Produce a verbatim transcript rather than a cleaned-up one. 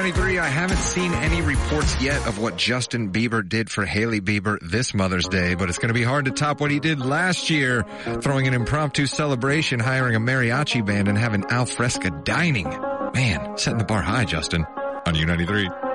ninety-three, I haven't seen any reports yet of what Justin Bieber did for Hailey Bieber this Mother's Day, but it's going to be hard to top what he did last year, throwing an impromptu celebration, hiring a mariachi band, and having al fresco dining. Man, setting the bar high, Justin. On U ninety-three.